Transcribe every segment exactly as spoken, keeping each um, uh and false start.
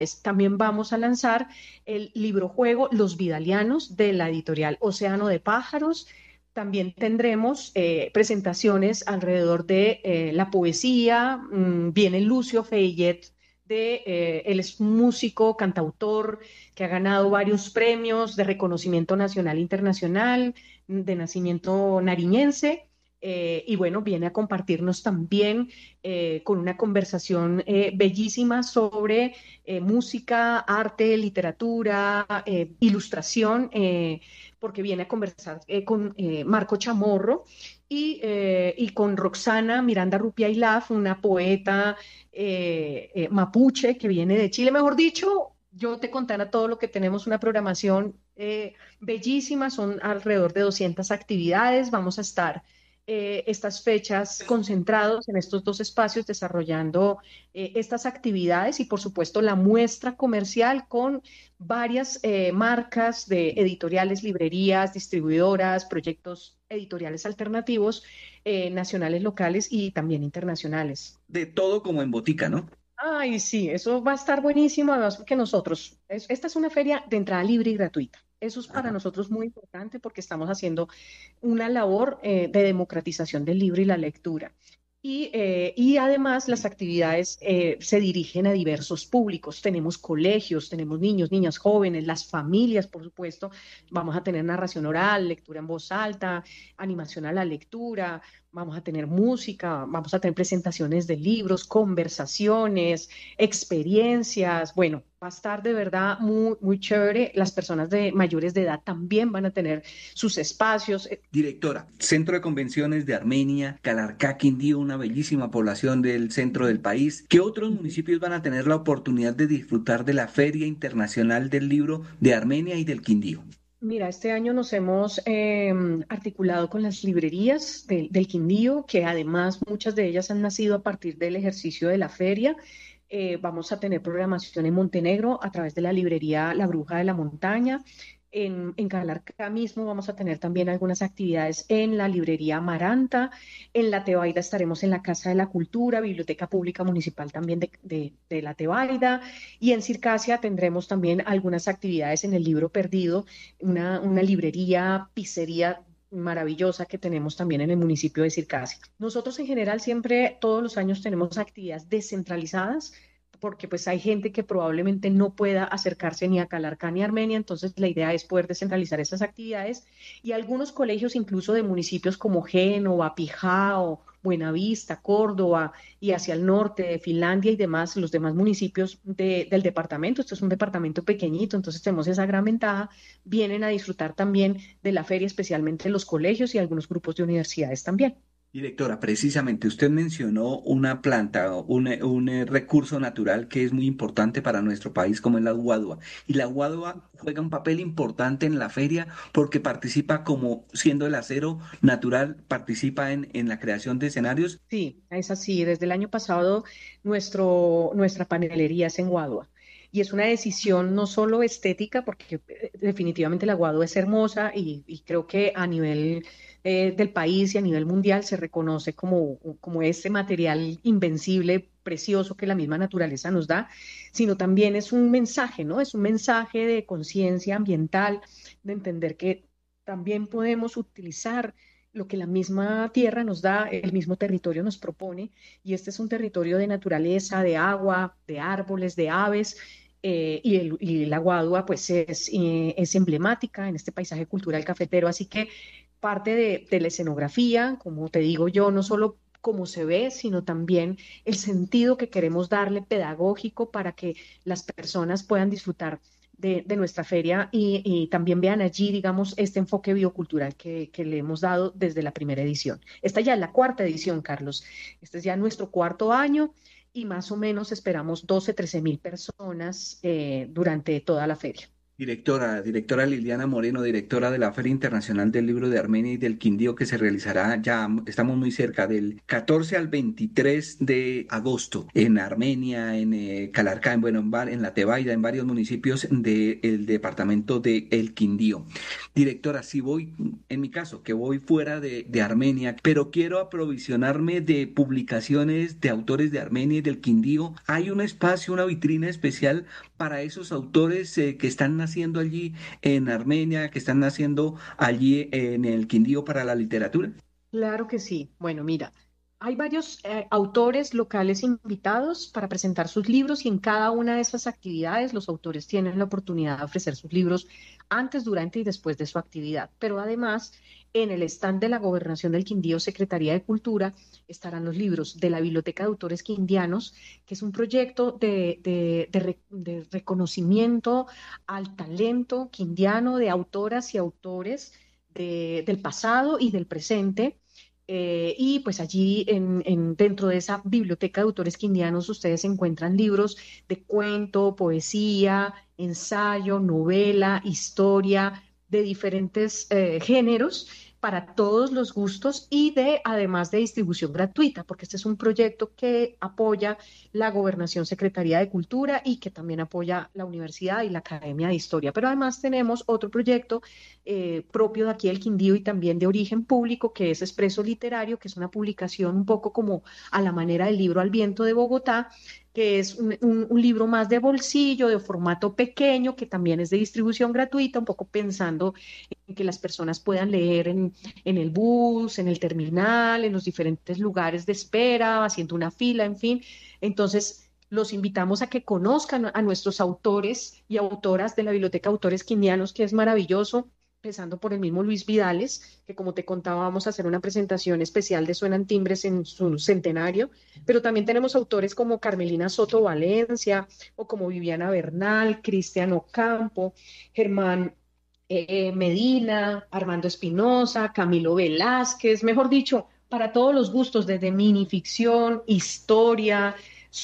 También vamos a lanzar el libro juego Los Vidalianos de la editorial Océano de Pájaros. También tendremos eh, presentaciones alrededor de eh, la poesía. Mm, viene Lucio Feillet, de, eh, él es músico, cantautor, que ha ganado varios premios de reconocimiento nacional e internacional, de nacimiento nariñense. Eh, y bueno, viene a compartirnos también eh, con una conversación eh, bellísima sobre eh, música, arte, literatura, eh, ilustración, eh, porque viene a conversar eh, con eh, Marco Chamorro y, eh, y con Roxana Miranda Rupia Ilaf, una poeta eh, eh, mapuche que viene de Chile. Mejor dicho, yo te contara todo lo que tenemos, una programación eh, bellísima, son alrededor de doscientas actividades. Vamos a estar eh, estas fechas concentrados en estos dos espacios desarrollando eh, estas actividades y por supuesto la muestra comercial con varias eh, marcas de editoriales, librerías, distribuidoras, proyectos editoriales alternativos, eh, nacionales, locales y también internacionales. De todo como en botica, ¿no? Ay, sí, eso va a estar buenísimo, además porque nosotros, es- esta es una feria de entrada libre y gratuita. Eso es para Ajá. nosotros muy importante porque estamos haciendo una labor eh, de democratización del libro y la lectura. Y, eh, y además las actividades eh, se dirigen a diversos públicos. Tenemos colegios, tenemos niños, niñas jóvenes, las familias, por supuesto. Vamos a tener narración oral, lectura en voz alta, animación a la lectura, vamos a tener música, vamos a tener presentaciones de libros, conversaciones, experiencias. Bueno, va a estar de verdad muy, muy chévere. Las personas de mayores de edad también van a tener sus espacios. Eh, Directora, Centro de Convenciones de Armenia, Calarcá, Quindío, una bellísima población del centro del país. ¿Qué otros municipios van a tener la oportunidad de disfrutar de la Feria Internacional del Libro de Armenia y del Quindío? Mira, este año nos hemos eh, articulado con las librerías de- del Quindío, que además muchas de ellas han nacido a partir del ejercicio de la feria. Eh, vamos a tener programación en Montenegro a través de la librería La Bruja de la Montaña. En, en Calarcá mismo vamos a tener también algunas actividades en la librería Amaranta. En La Tebaida estaremos en la Casa de la Cultura, Biblioteca Pública Municipal también de, de de La Tebaida. Y en Circasia tendremos también algunas actividades en el Libro Perdido, una, una librería, pizzería maravillosa que tenemos también en el municipio de Circasia. Nosotros en general siempre, todos los años tenemos actividades descentralizadas porque pues hay gente que probablemente no pueda acercarse ni a Calarcá ni a Armenia, entonces la idea es poder descentralizar esas actividades y algunos colegios incluso de municipios como Génova, Pijao, Buenavista, Córdoba y hacia el norte de Finlandia y demás, los demás municipios de, del departamento. Esto es un departamento pequeñito, entonces tenemos esa gran ventaja. Vienen a disfrutar también de la feria, especialmente los colegios y algunos grupos de universidades también. Directora, precisamente usted mencionó una planta, un, un eh, recurso natural que es muy importante para nuestro país, como es la guadua. Y la guadua juega un papel importante en la feria porque participa como siendo el acero natural, participa en, en la creación de escenarios. Sí, es así. Desde el año pasado nuestro, nuestra panelería es en Guadua. Y es una decisión no solo estética, porque eh, definitivamente la Guadua es hermosa y, y creo que a nivel eh, del país y a nivel mundial se reconoce como, como este material invencible, precioso que la misma naturaleza nos da, sino también es un mensaje, ¿no? Es un mensaje de conciencia ambiental, de entender que también podemos utilizar lo que la misma tierra nos da, el mismo territorio nos propone, y este es un territorio de naturaleza, de agua, de árboles, de aves, eh, y, el, y la guadua pues es, eh, es emblemática en este paisaje cultural cafetero, así que parte de, de la escenografía, como te digo yo, no solo cómo se ve, sino también el sentido que queremos darle pedagógico para que las personas puedan disfrutar de, de nuestra feria y, y también vean allí, digamos, este enfoque biocultural que, que le hemos dado desde la primera edición. Esta ya es la cuarta edición, Carlos. Este es ya nuestro cuarto año y más o menos esperamos doce, trece mil personas eh, durante toda la feria. Directora, directora Liliana Moreno, directora de la Feria Internacional del Libro de Armenia y del Quindío, que se realizará ya, estamos muy cerca, del catorce al veintitrés de agosto en Armenia, en eh, Calarcá, en, bueno, en, var- en La Tebaida, en varios municipios del departamento de El Quindío. Directora, si voy, en mi caso, que voy fuera de, de Armenia, pero quiero aprovisionarme de publicaciones de autores de Armenia y del Quindío, ¿hay un espacio, una vitrina especial para esos autores eh, que están naciendo allí en Armenia, que están naciendo allí en el Quindío para la literatura? Claro que sí. Bueno, mira, hay varios eh, autores locales invitados para presentar sus libros y en cada una de esas actividades los autores tienen la oportunidad de ofrecer sus libros antes, durante y después de su actividad. Pero además, en el stand de la Gobernación del Quindío, Secretaría de Cultura, estarán los libros de la Biblioteca de Autores Quindianos, que es un proyecto de, de- de re- de reconocimiento al talento quindiano de autoras y autores de- del pasado y del presente. Eh, y pues allí en, en- dentro de esa biblioteca de autores quindianos ustedes encuentran libros de cuento, poesía, ensayo, novela, historia, de diferentes eh, géneros para todos los gustos y de además de distribución gratuita, porque este es un proyecto que apoya la Gobernación Secretaría de Cultura y que también apoya la universidad y la Academia de Historia. Pero además tenemos otro proyecto eh, propio de aquí del Quindío y también de origen público, que es Expreso Literario, que es una publicación un poco como a la manera del libro Al Viento de Bogotá, que es un, un- un libro más de bolsillo, de formato pequeño, que también es de distribución gratuita, un poco pensando en que las personas puedan leer en, en el bus, en el terminal, en los diferentes lugares de espera, haciendo una fila, en fin. Entonces, los invitamos a que conozcan a nuestros autores y autoras de la Biblioteca Autores Quindianos, que es maravilloso, empezando por el mismo Luis Vidales, que como te contaba, vamos a hacer una presentación especial de Suenan Timbres en su centenario, pero también tenemos autores como Carmelina Soto Valencia, o como Viviana Bernal, Cristian Ocampo, Germán eh, Medina, Armando Espinosa, Camilo Velázquez, mejor dicho, para todos los gustos, desde minificción, historia,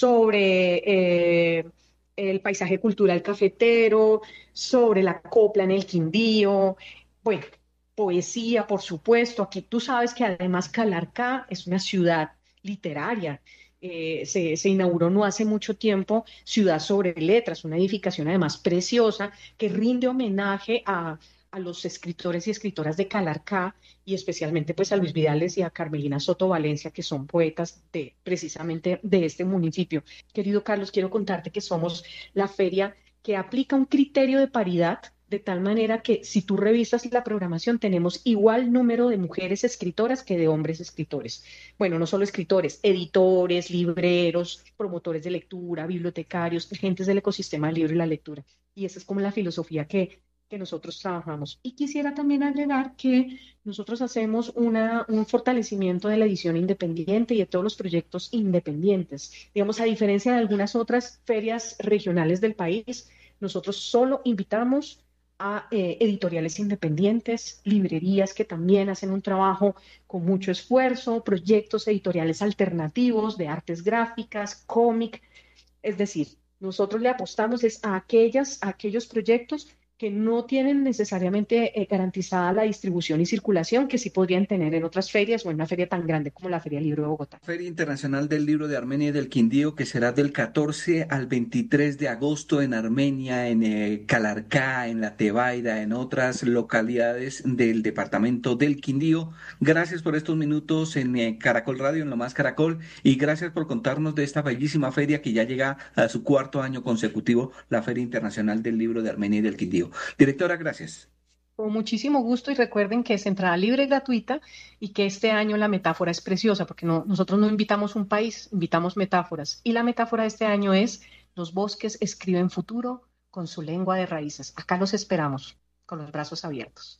sobre eh, el paisaje cultural cafetero, sobre la copla en el Quindío, bueno, poesía, por supuesto. Aquí tú sabes que además Calarcá es una ciudad literaria. Eh, se, se inauguró no hace mucho tiempo Ciudad sobre Letras, una edificación además preciosa que rinde homenaje a, a los escritores y escritoras de Calarcá y especialmente pues a Luis Vidales y a Carmelina Soto Valencia, que son poetas de precisamente de este municipio. Querido Carlos, quiero contarte que somos la feria que aplica un criterio de paridad, de tal manera que si tú revisas la programación tenemos igual número de mujeres escritoras que de hombres escritores. Bueno, no solo escritores, editores, libreros, promotores de lectura, bibliotecarios, agentes del ecosistema del libro y la lectura. Y esa es como la filosofía que, que nosotros trabajamos. Y quisiera también agregar que nosotros hacemos una, un fortalecimiento de la edición independiente y de todos los proyectos independientes. Digamos, a diferencia de algunas otras ferias regionales del país, nosotros solo invitamos a eh, editoriales independientes, librerías que también hacen un trabajo con mucho esfuerzo, proyectos editoriales alternativos de artes gráficas, cómic, es decir, nosotros le apostamos es a aquellas, a aquellos proyectos que no tienen necesariamente eh, garantizada la distribución y circulación que sí podrían tener en otras ferias o en una feria tan grande como la Feria del Libro de Bogotá. Feria Internacional del Libro de Armenia y del Quindío, que será del catorce al veintitrés de agosto en Armenia, en eh, Calarcá, en La Tebaida, en otras localidades del departamento del Quindío. Gracias por estos minutos en eh, Caracol Radio, en Lo Más Caracol, y gracias por contarnos de esta bellísima feria que ya llega a su cuarto año consecutivo, la Feria Internacional del Libro de Armenia y del Quindío. Directora, gracias. Con muchísimo gusto y recuerden que es entrada libre y gratuita y que este año la metáfora es preciosa porque no, nosotros no invitamos un país, invitamos metáforas. Y la metáfora de este año es los bosques escriben futuro con su lengua de raíces. Acá los esperamos con los brazos abiertos.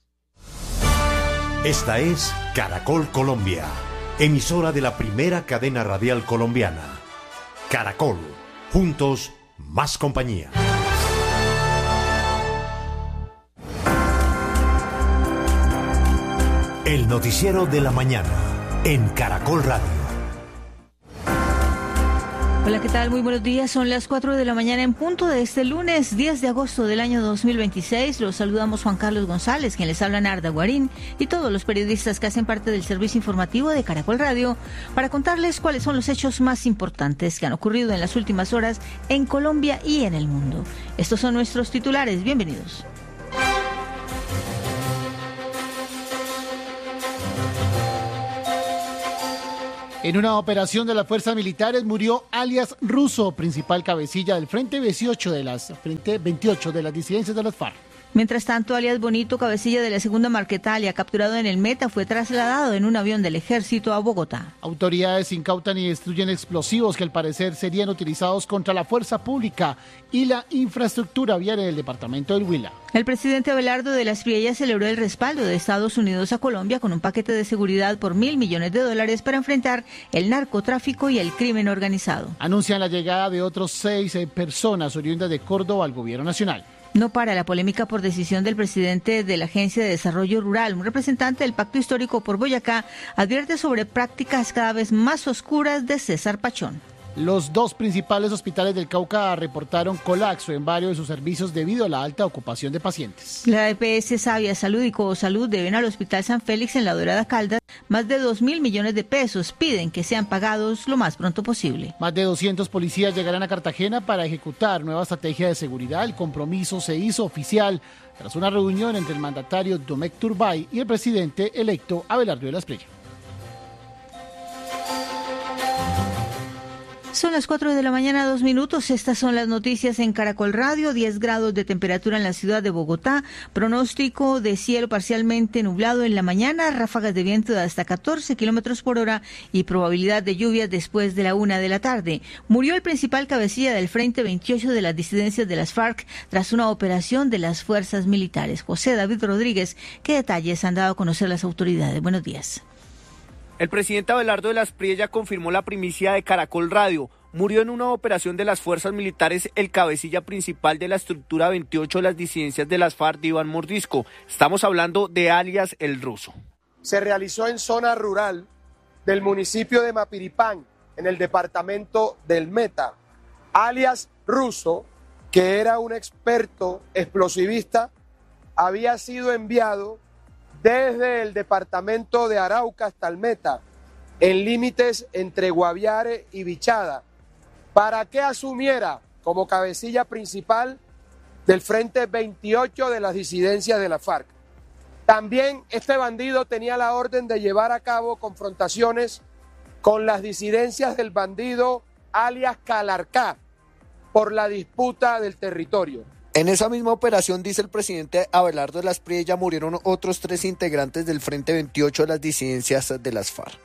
Esta es Caracol Colombia, emisora de la primera cadena radial colombiana. Caracol, juntos más compañía. El noticiero de la mañana en Caracol Radio. Hola, ¿qué tal? Muy buenos días. Son las cuatro de la mañana en punto de este lunes diez de agosto del año dos mil veintiséis. Los saludamos Juan Carlos González, quien les habla Narda Guarín, y todos los periodistas que hacen parte del servicio informativo de Caracol Radio para contarles cuáles son los hechos más importantes que han ocurrido en las últimas horas en Colombia y en el mundo. Estos son nuestros titulares. Bienvenidos. En una operación de las fuerzas militares murió alias Russo, principal cabecilla del Frente veintiocho de las, Frente veintiocho de las disidencias de las FARC. Mientras tanto, alias Bonito, cabecilla de la segunda Marquetalia, capturado en el Meta, fue trasladado en un avión del ejército a Bogotá. Autoridades incautan y destruyen explosivos que al parecer serían utilizados contra la fuerza pública y la infraestructura viaria del departamento del Huila. El presidente Abelardo de la Espriella celebró el respaldo de Estados Unidos a Colombia con un paquete de seguridad por mil millones de dólares para enfrentar el narcotráfico y el crimen organizado. Anuncian la llegada de otros seis personas oriundas de Córdoba al gobierno nacional. No para la polémica por decisión del presidente de la Agencia de Desarrollo Rural. Un representante del Pacto Histórico por Boyacá advierte sobre prácticas cada vez más oscuras de César Pachón. Los dos principales hospitales del Cauca reportaron colapso en varios de sus servicios debido a la alta ocupación de pacientes. La E P S Sabia Salud y Cosalud deben al Hospital San Félix en La Dorada Caldas más de dos mil millones de pesos. Piden que sean pagados lo más pronto posible. Más de doscientos policías llegarán a Cartagena para ejecutar nueva estrategia de seguridad. El compromiso se hizo oficial tras una reunión entre el mandatario Domecq Turbay y el presidente electo Abelardo de la Espriella. Son las cuatro de la mañana, dos minutos. Estas son las noticias en Caracol Radio. diez grados de temperatura en la ciudad de Bogotá. Pronóstico de cielo parcialmente nublado en la mañana. Ráfagas de viento de hasta catorce kilómetros por hora y probabilidad de lluvias después de la una de la tarde. Murió el principal cabecilla del Frente veintiocho de las disidencias de las FARC tras una operación de las fuerzas militares. José David Rodríguez, ¿qué detalles han dado a conocer las autoridades? Buenos días. El presidente Abelardo de la Espriella confirmó la primicia de Caracol Radio. Murió en una operación de las fuerzas militares el cabecilla principal de la estructura veintiocho de las disidencias de las FARC, Iván Mordisco. Estamos hablando de alias El Russo. Se realizó en zona rural del municipio de Mapiripán, en el departamento del Meta. Alias Russo, que era un experto explosivista, había sido enviado desde el departamento de Arauca hasta el Meta, en límites entre Guaviare y Bichada, para que asumiera como cabecilla principal del Frente veintiocho de las disidencias de la FARC. También este bandido tenía la orden de llevar a cabo confrontaciones con las disidencias del bandido alias Calarcá por la disputa del territorio. En esa misma operación, dice el presidente Abelardo de la Espriella, murieron otros tres integrantes del Frente veintiocho de las disidencias de las FARC.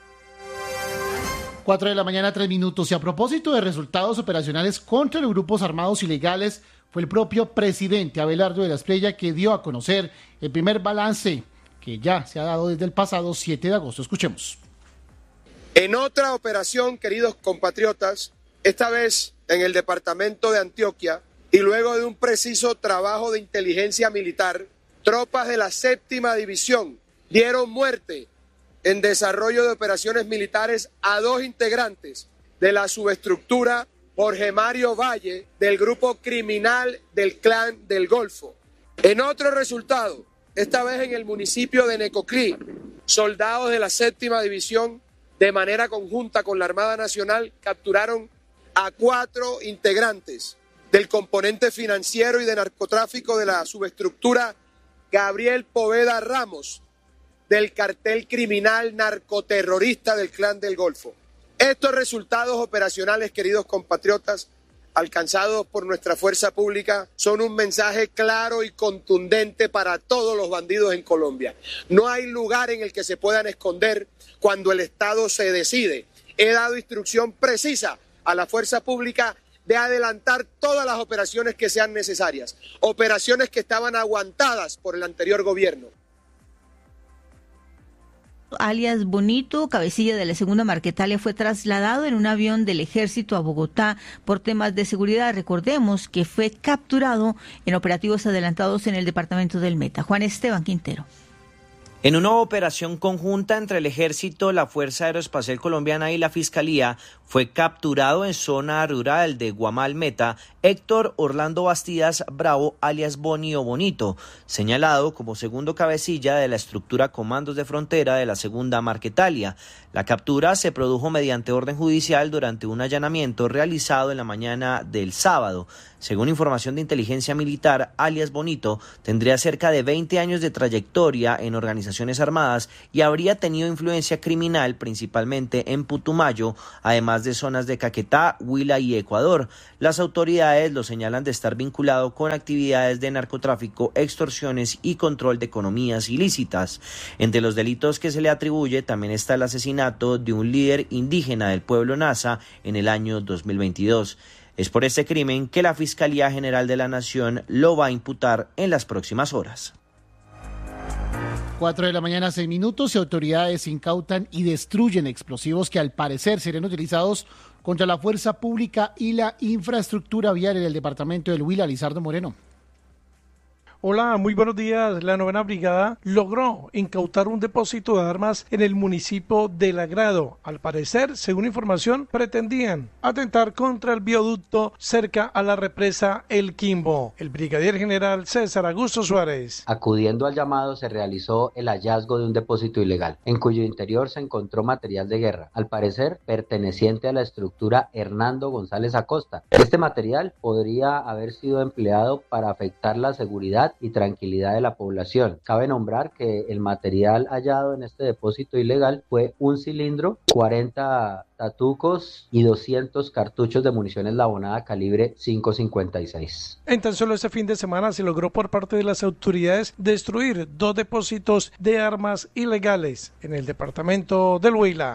Cuatro de la mañana, tres minutos. Y a propósito de resultados operacionales contra los grupos armados ilegales, fue el propio presidente Abelardo de la Espriella que dio a conocer el primer balance que ya se ha dado desde el pasado siete de agosto. Escuchemos. En otra operación, queridos compatriotas, esta vez en el departamento de Antioquia, y luego de un preciso trabajo de inteligencia militar, tropas de la séptima división dieron muerte en desarrollo de operaciones militares a dos integrantes de la subestructura Jorge Mario Valle del grupo criminal del Clan del Golfo. En otro resultado, esta vez en el municipio de Necoclí, soldados de la séptima división de manera conjunta con la Armada Nacional capturaron a cuatro integrantes del componente financiero y de narcotráfico de la subestructura Gabriel Poveda Ramos, del cartel criminal narcoterrorista del Clan del Golfo. Estos resultados operacionales, queridos compatriotas, alcanzados por nuestra fuerza pública, son un mensaje claro y contundente para todos los bandidos en Colombia. No hay lugar en el que se puedan esconder cuando el Estado se decide. He dado instrucción precisa a la fuerza pública de adelantar todas las operaciones que sean necesarias, operaciones que estaban aguantadas por el anterior gobierno. Alias Bonito, cabecilla de la segunda Marquetalia, fue trasladado en un avión del ejército a Bogotá por temas de seguridad. Recordemos que fue capturado en operativos adelantados en el departamento del Meta. Juan Esteban Quintero. En una operación conjunta entre el Ejército, la Fuerza Aeroespacial Colombiana y la Fiscalía, fue capturado en zona rural de Guamal Meta Héctor Orlando Bastidas Bravo, alias Boni o Bonito, señalado como segundo cabecilla de la estructura Comandos de Frontera de la Segunda Marquetalia. La captura se produjo mediante orden judicial durante un allanamiento realizado en la mañana del sábado. Según información de inteligencia militar, alias Bonito tendría cerca de veinte años de trayectoria en organizaciones armadas y habría tenido influencia criminal principalmente en Putumayo, además de zonas de Caquetá, Huila y Ecuador. Las autoridades lo señalan de estar vinculado con actividades de narcotráfico, extorsiones y control de economías ilícitas. Entre los delitos que se le atribuye también está el asesinato de un líder indígena del pueblo Nasa en el año dos mil veintidós. Es por este crimen que la Fiscalía General de la Nación lo va a imputar en las próximas horas. Cuatro de la mañana, seis minutos, y autoridades incautan y destruyen explosivos que al parecer serían utilizados contra la fuerza pública y la infraestructura vial en el departamento del Huila. Lizardo Moreno. Hola, muy buenos días. La novena brigada logró incautar un depósito de armas en el municipio de Lagrado. Al parecer, según información, pretendían atentar contra el viaducto cerca a la represa El Quimbo. El brigadier general César Augusto Suárez. Acudiendo al llamado, se realizó el hallazgo de un depósito ilegal, en cuyo interior se encontró material de guerra, al parecer perteneciente a la estructura Hernando González Acosta. Este material podría haber sido empleado para afectar la seguridad y tranquilidad de la población. Cabe nombrar que el material hallado en este depósito ilegal fue un cilindro, cuarenta tatucos y doscientos cartuchos de municiones Labonada calibre cinco cincuenta y seis. En tan solo este fin de semana se logró por parte de las autoridades destruir dos depósitos de armas ilegales en el departamento del Huila.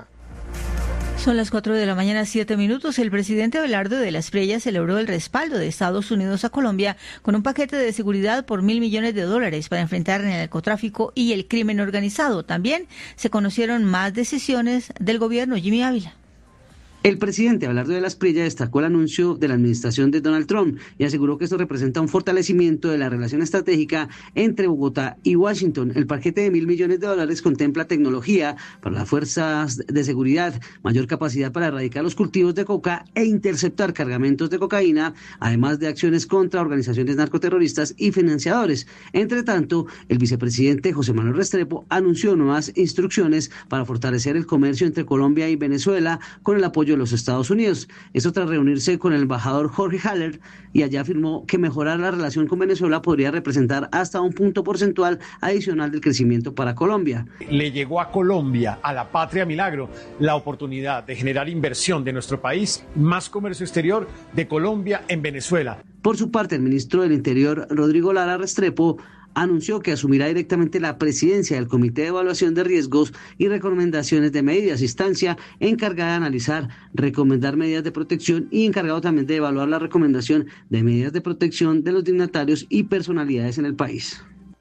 Son las cuatro de la mañana, siete minutos. El presidente Abelardo de la Espriella celebró el respaldo de Estados Unidos a Colombia con un paquete de seguridad por mil millones de dólares para enfrentar el narcotráfico y el crimen organizado. También se conocieron más decisiones del gobierno. Jimmy Ávila. El presidente Abelardo de la Espriella destacó el anuncio de la administración de Donald Trump y aseguró que esto representa un fortalecimiento de la relación estratégica entre Bogotá y Washington. El paquete de mil millones de dólares contempla tecnología para las fuerzas de seguridad, mayor capacidad para erradicar los cultivos de coca e interceptar cargamentos de cocaína, además de acciones contra organizaciones narcoterroristas y financiadores. Entre tanto, el vicepresidente José Manuel Restrepo anunció nuevas instrucciones para fortalecer el comercio entre Colombia y Venezuela con el apoyo de los Estados Unidos. Esto tras reunirse con el embajador Jorge Haller, y allá afirmó que mejorar la relación con Venezuela podría representar hasta un punto porcentual adicional del crecimiento para Colombia. Le llegó a Colombia, a la patria milagro, la oportunidad de generar inversión de nuestro país, más comercio exterior de Colombia en Venezuela. Por su parte, el ministro del Interior, Rodrigo Lara Restrepo, anunció que asumirá directamente la presidencia del Comité de Evaluación de Riesgos y Recomendaciones de Medidas, instancia encargada de analizar, recomendar medidas de protección y encargado también de evaluar la recomendación de medidas de protección de los dignatarios y personalidades en el país.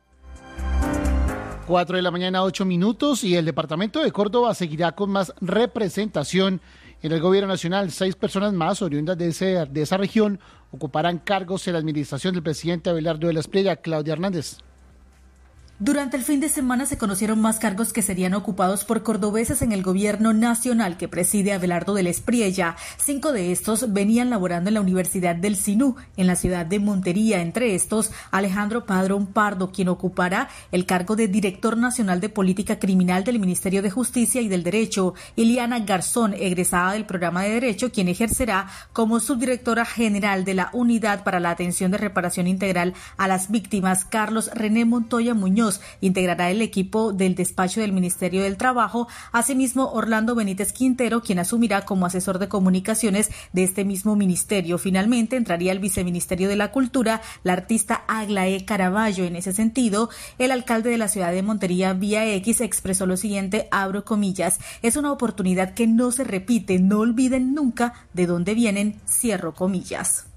Cuatro de la mañana, ocho minutos, y el departamento de Córdoba seguirá con más representación en el gobierno nacional. Seis personas más oriundas de, ese, de esa región ocuparán cargos en la administración del presidente Abelardo de la Espriella. Claudia Hernández. Durante el fin de semana se conocieron más cargos que serían ocupados por cordobeses en el gobierno nacional que preside Abelardo de la Espriella. Cinco de estos venían laborando en la Universidad del Sinú, en la ciudad de Montería. Entre estos, Alejandro Padrón Pardo, quien ocupará el cargo de Director Nacional de Política Criminal del Ministerio de Justicia y del Derecho. Iliana Garzón, egresada del programa de Derecho, quien ejercerá como Subdirectora General de la Unidad para la Atención de Reparación Integral a las Víctimas. Carlos René Montoya Muñoz integrará el equipo del despacho del Ministerio del Trabajo. Asimismo, Orlando Benítez Quintero, quien asumirá como asesor de comunicaciones de este mismo ministerio. Finalmente, entraría el viceministerio de la Cultura, la artista Aglaé Caraballo. En ese sentido, el alcalde de la ciudad de Montería, vía X, expresó lo siguiente, abro comillas: es una oportunidad que no se repite, no olviden nunca de dónde vienen, cierro comillas.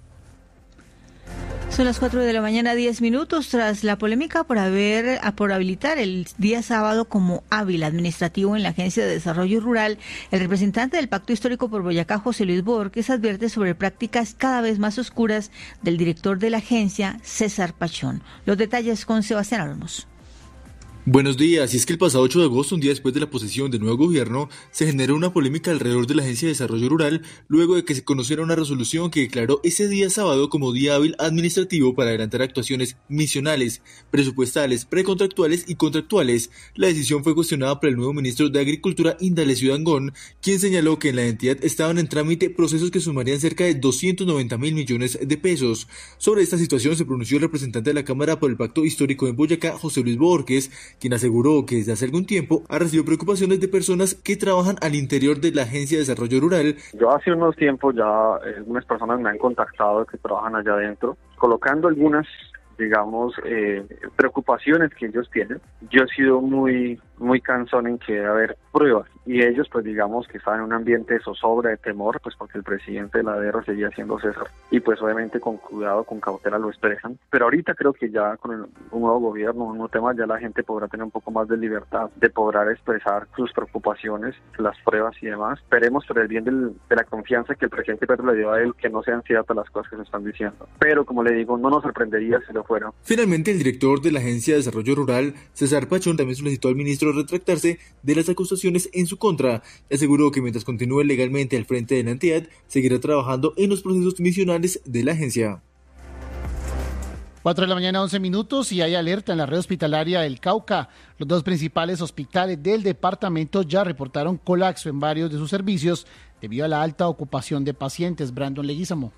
Son las cuatro de la mañana, diez minutos. Tras la polémica por haber por habilitar el día sábado como hábil administrativo en la Agencia de Desarrollo Rural, el representante del Pacto Histórico por Boyacá, José Luis Borges, advierte sobre prácticas cada vez más oscuras del director de la agencia, César Pachón. Los detalles con Sebastián Olmos. Buenos días, y es que el pasado ocho de agosto, un día después de la posesión del nuevo gobierno, se generó una polémica alrededor de la Agencia de Desarrollo Rural, luego de que se conociera una resolución que declaró ese día sábado como día hábil administrativo para adelantar actuaciones misionales, presupuestales, precontractuales y contractuales. La decisión fue cuestionada por el nuevo ministro de Agricultura, Indalecio Dangond, quien señaló que en la entidad estaban en trámite procesos que sumarían cerca de doscientos noventa mil millones de pesos. Sobre esta situación se pronunció el representante de la Cámara por el Pacto Histórico en Boyacá, José Luis Borges, quien aseguró que desde hace algún tiempo ha recibido preocupaciones de personas que trabajan al interior de la Agencia de Desarrollo Rural. Yo hace unos tiempos ya eh, algunas personas me han contactado que trabajan allá adentro, colocando algunas, digamos, eh, preocupaciones que ellos tienen. Yo he sido muy muy cansón en que debe haber pruebas, y ellos pues digamos que están en un ambiente de zozobra, de temor, pues porque el presidente de la D R seguía siendo César, y pues obviamente con cuidado, con cautela lo expresan, pero ahorita creo que ya con el, un nuevo gobierno, un nuevo tema, ya la gente podrá tener un poco más de libertad de poder expresar sus preocupaciones, las pruebas y demás. Esperemos por el bien del, de la confianza que el presidente Petro le dio a él, que no sean ciertas las cosas que se están diciendo, pero como le digo, no nos sorprendería si lo fuera. Finalmente, el director de la Agencia de Desarrollo Rural, César Pachón, también solicitó al ministro retractarse de las acusaciones en su contra. Aseguró que mientras continúe legalmente al frente de la entidad, seguirá trabajando en los procesos misionales de la agencia. cuatro de la mañana, once minutos, y hay alerta en la red hospitalaria del Cauca. Los dos principales hospitales del departamento ya reportaron colapso en varios de sus servicios debido a la alta ocupación de pacientes. Brandon Leguízamo.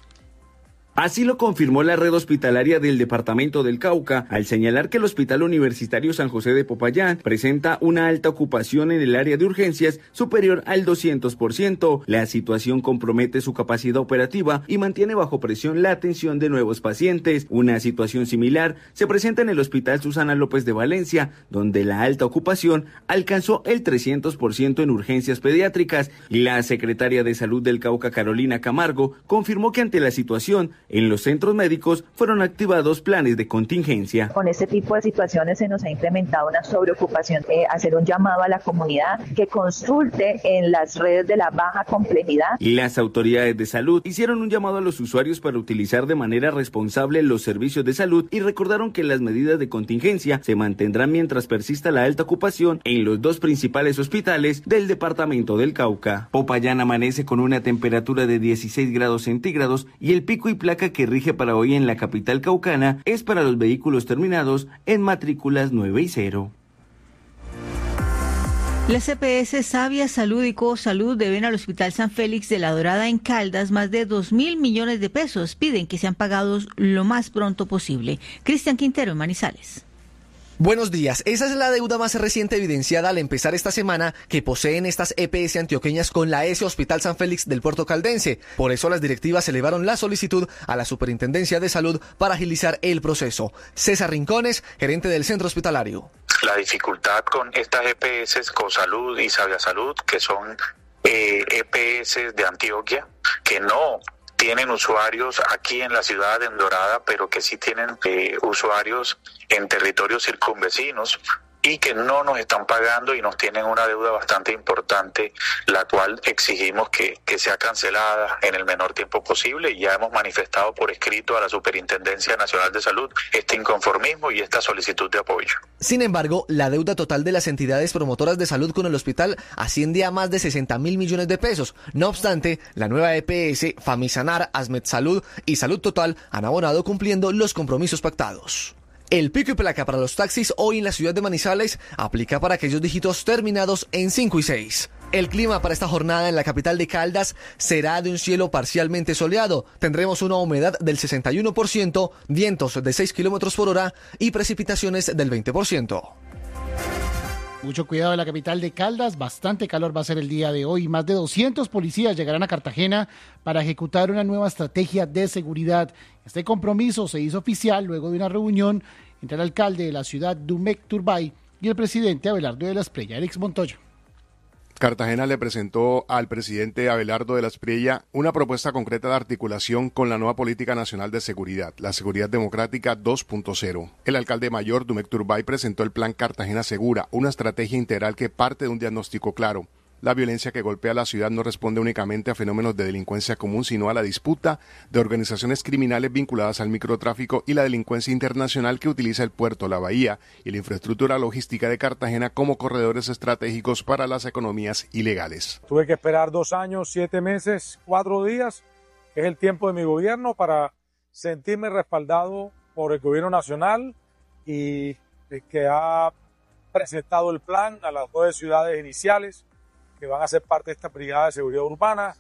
Así lo confirmó la red hospitalaria del departamento del Cauca, al señalar que el Hospital Universitario San José de Popayán presenta una alta ocupación en el área de urgencias superior al doscientos por ciento. La situación compromete su capacidad operativa y mantiene bajo presión la atención de nuevos pacientes. Una situación similar se presenta en el Hospital Susana López de Valencia, donde la alta ocupación alcanzó el trescientos por ciento en urgencias pediátricas. La secretaria de Salud del Cauca, Carolina Camargo, confirmó que ante la situación, en los centros médicos fueron activados planes de contingencia. Con este tipo de situaciones se nos ha incrementado una sobreocupación. Eh, hacer un llamado a la comunidad que consulte en las redes de la baja complejidad. Las autoridades de salud hicieron un llamado a los usuarios para utilizar de manera responsable los servicios de salud y recordaron que las medidas de contingencia se mantendrán mientras persista la alta ocupación en los dos principales hospitales del departamento del Cauca. Popayán amanece con una temperatura de dieciséis grados centígrados y el pico y placa que rige para hoy en la capital caucana es para los vehículos terminados en matrículas nueve y cero. Las E P S Sabia Salud y Cosalud deben al Hospital San Félix de La Dorada en Caldas más de dos mil millones de pesos. Piden que sean pagados lo más pronto posible. Cristian Quintero en Manizales. Buenos días. Esa es la deuda más reciente evidenciada al empezar esta semana que poseen estas E P S antioqueñas con la S Hospital San Félix del Puerto Caldense. Por eso las directivas elevaron la solicitud a la Superintendencia de Salud para agilizar el proceso. César Rincones, gerente del centro hospitalario. La dificultad con estas E P S, Cosalud y Sabia Salud, que son eh, E P S de Antioquia, que no tienen usuarios aquí en la ciudad, en Dorada, pero que sí tienen eh, usuarios en territorios circunvecinos y que no nos están pagando y nos tienen una deuda bastante importante, la cual exigimos que, que sea cancelada en el menor tiempo posible, y ya hemos manifestado por escrito a la Superintendencia Nacional de Salud este inconformismo y esta solicitud de apoyo. Sin embargo, la deuda total de las entidades promotoras de salud con el hospital asciende a más de sesenta mil millones de pesos. No obstante, la nueva E P S, Famisanar, Asmed Salud y Salud Total han abonado cumpliendo los compromisos pactados. El pico y placa para los taxis hoy en la ciudad de Manizales aplica para aquellos dígitos terminados en cinco y seis. El clima para esta jornada en la capital de Caldas será de un cielo parcialmente soleado. Tendremos una humedad del sesenta y uno por ciento, vientos de seis kilómetros por hora y precipitaciones del veinte por ciento. Mucho cuidado en la capital de Caldas, bastante calor va a ser el día de hoy. Más de doscientos policías llegarán a Cartagena para ejecutar una nueva estrategia de seguridad. Este compromiso se hizo oficial luego de una reunión entre el alcalde de la ciudad, Dumec Turbay, y el presidente Abelardo de la Espriella, Eric Montoya. Cartagena le presentó al presidente Abelardo de la Espriella una propuesta concreta de articulación con la nueva Política Nacional de Seguridad, la Seguridad Democrática dos punto cero. El alcalde mayor, Dumec Turbay, presentó el Plan Cartagena Segura, una estrategia integral que parte de un diagnóstico claro. La violencia que golpea la ciudad no responde únicamente a fenómenos de delincuencia común, sino a la disputa de organizaciones criminales vinculadas al microtráfico y la delincuencia internacional que utiliza el puerto, la bahía y la infraestructura logística de Cartagena como corredores estratégicos para las economías ilegales. Tuve que esperar dos años, siete meses, cuatro días, que es el tiempo de mi gobierno, para sentirme respaldado por el gobierno nacional y que ha presentado el plan a las nueve ciudades iniciales que van a ser parte de esta brigada de seguridad urbana.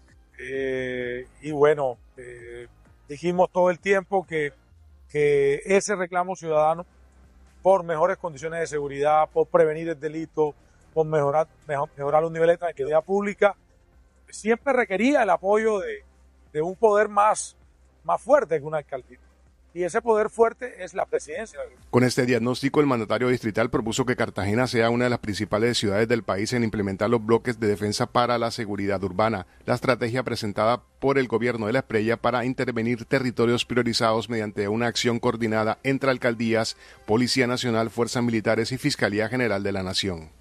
Eh, y bueno, eh, dijimos todo el tiempo que, que ese reclamo ciudadano por mejores condiciones de seguridad, por prevenir el delito, por mejorar, mejor, mejorar los niveles de tranquilidad pública, siempre requería el apoyo de, de un poder más, más fuerte que una alcaldía. Y ese poder fuerte es la presidencia. Con este diagnóstico, el mandatario distrital propuso que Cartagena sea una de las principales ciudades del país en implementar los bloques de defensa para la seguridad urbana, la estrategia presentada por el gobierno de La Espriella para intervenir territorios priorizados mediante una acción coordinada entre alcaldías, Policía Nacional, Fuerzas Militares y Fiscalía General de la Nación.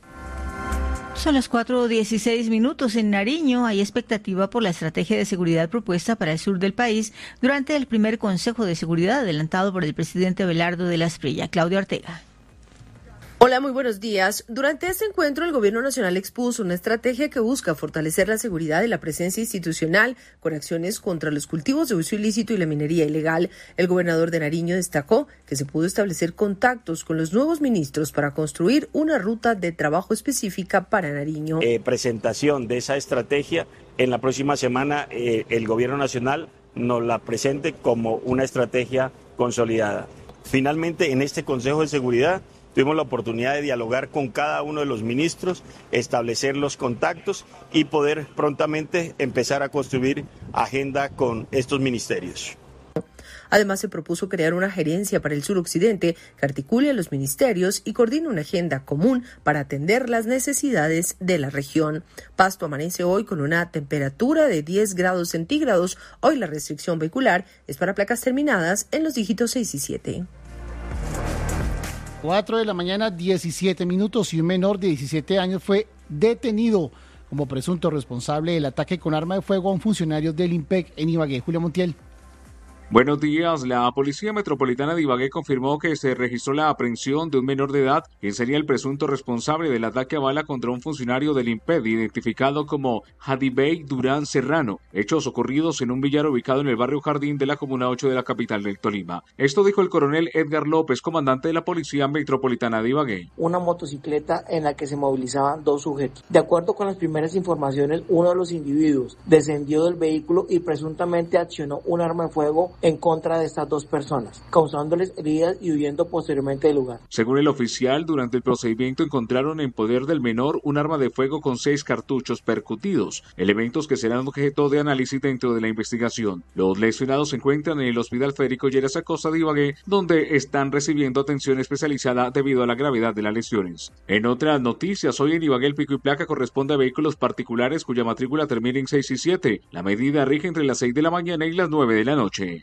Son las cuatro dieciséis minutos. En Nariño hay expectativa por la estrategia de seguridad propuesta para el sur del país durante el primer Consejo de Seguridad adelantado por el presidente Abelardo de la Espriella. Claudia Ortega. Hola, muy buenos días. Durante este encuentro, el Gobierno Nacional expuso una estrategia que busca fortalecer la seguridad y la presencia institucional con acciones contra los cultivos de uso ilícito y la minería ilegal. El gobernador de Nariño destacó que se pudo establecer contactos con los nuevos ministros para construir una ruta de trabajo específica para Nariño. Eh, presentación de esa estrategia. En la próxima semana, eh, el Gobierno Nacional nos la presente como una estrategia consolidada. Finalmente, en este Consejo de Seguridad, tuvimos la oportunidad de dialogar con cada uno de los ministros, establecer los contactos y poder prontamente empezar a construir agenda con estos ministerios. Además, se propuso crear una gerencia para el suroccidente que articule a los ministerios y coordine una agenda común para atender las necesidades de la región. Pasto amanece hoy con una temperatura de diez grados centígrados. Hoy la restricción vehicular es para placas terminadas en los dígitos seis y siete. cuatro de la mañana, diecisiete minutos, y un menor de diecisiete años fue detenido como presunto responsable del ataque con arma de fuego a un funcionario del IMPEC en Ibagué. Julio Montiel. Buenos días. La Policía Metropolitana de Ibagué confirmó que se registró la aprehensión de un menor de edad, quien sería el presunto responsable del ataque a bala contra un funcionario del IMPED, identificado como Hadibey Durán Serrano, hechos ocurridos en un billar ubicado en el barrio Jardín de la Comuna ocho de la capital del Tolima. Esto dijo el coronel Edgar López, comandante de la Policía Metropolitana de Ibagué. Una motocicleta en la que se movilizaban dos sujetos. De acuerdo con las primeras informaciones, uno de los individuos descendió del vehículo y presuntamente accionó un arma de fuego en contra de estas dos personas, causándoles heridas y huyendo posteriormente del lugar. Según el oficial, durante el procedimiento encontraron en poder del menor un arma de fuego con seis cartuchos percutidos, elementos que serán objeto de análisis dentro de la investigación. Los lesionados se encuentran en el Hospital Federico Lleras Acosta de Ibagué, donde están recibiendo atención especializada debido a la gravedad de las lesiones. En otras noticias, hoy en Ibagué el pico y placa corresponde a vehículos particulares cuya matrícula termina en seis y siete. La medida rige entre las seis de la mañana y las nueve de la noche.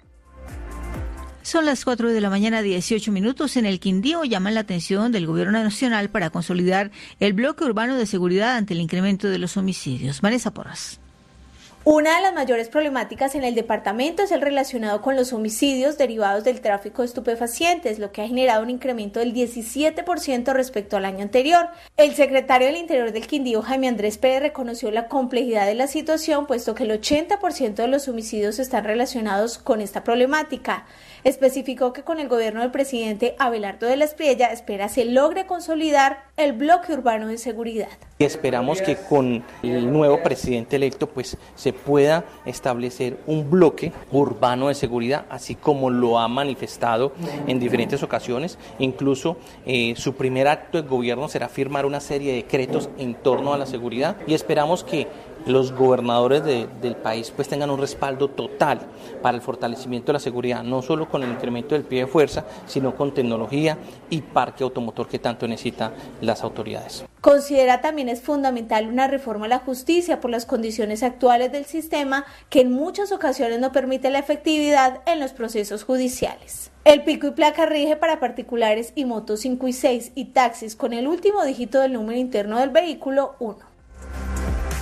Son las cuatro de la mañana, dieciocho minutos. En el Quindío llaman la atención del Gobierno Nacional para consolidar el bloque urbano de seguridad ante el incremento de los homicidios. Vanessa Porras. Una de las mayores problemáticas en el departamento es el relacionado con los homicidios derivados del tráfico de estupefacientes, lo que ha generado un incremento del diecisiete por ciento respecto al año anterior. El secretario del Interior del Quindío, Jaime Andrés Pérez, reconoció la complejidad de la situación, puesto que el ochenta por ciento de los homicidios están relacionados con esta problemática. Especificó que con el gobierno del presidente Abelardo de la Espriella espera se logre consolidar el bloque urbano de seguridad. Y esperamos que con el nuevo presidente electo pues se pueda establecer un bloque urbano de seguridad, así como lo ha manifestado en diferentes ocasiones. Incluso eh, su primer acto de gobierno será firmar una serie de decretos en torno a la seguridad, y esperamos que los gobernadores de, del país pues tengan un respaldo total para el fortalecimiento de la seguridad, no solo con el incremento del pie de fuerza, sino con tecnología y parque automotor que tanto necesitan las autoridades. Considera también es fundamental una reforma a la justicia por las condiciones actuales del sistema, que en muchas ocasiones no permite la efectividad en los procesos judiciales. El pico y placa rige para particulares y motos cinco y seis y taxis con el último dígito del número interno del vehículo uno.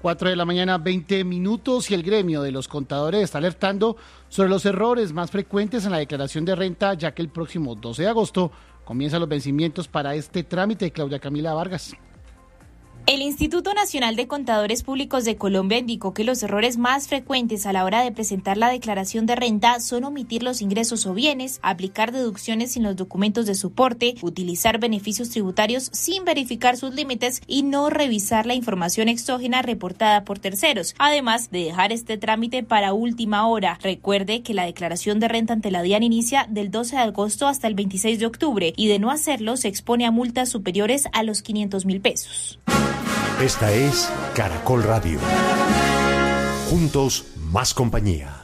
cuatro de la mañana, veinte minutos, y el gremio de los contadores está alertando sobre los errores más frecuentes en la declaración de renta, ya que el próximo doce de agosto comienzan los vencimientos para este trámite. Claudia Camila Vargas. El Instituto Nacional de Contadores Públicos de Colombia indicó que los errores más frecuentes a la hora de presentar la declaración de renta son omitir los ingresos o bienes, aplicar deducciones sin los documentos de soporte, utilizar beneficios tributarios sin verificar sus límites y no revisar la información exógena reportada por terceros, además de dejar este trámite para última hora. Recuerde que la declaración de renta ante la DIAN inicia del doce de agosto hasta el veintiséis de octubre y de no hacerlo se expone a multas superiores a los quinientos mil pesos. Esta es Caracol Radio. Juntos, más compañía.